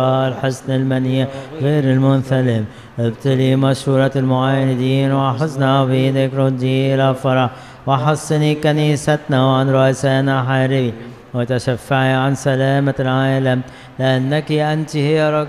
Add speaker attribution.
Speaker 1: الحسن المنيع غير المنثلم. ابتلي مشورة المعاندين وحسن بيدك ردي إلى فرح، وحصني كنيستنا وعن رؤسائنا حاربي، وتشفعي عن سلامة العالم، لأنك أنت هي رجاء